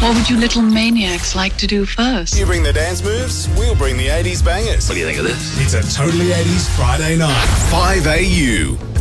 What would you little maniacs like to do first? You bring the dance moves, we'll bring the 80s bangers. What do you think of this? It's a totally 80s Friday night. 5AU.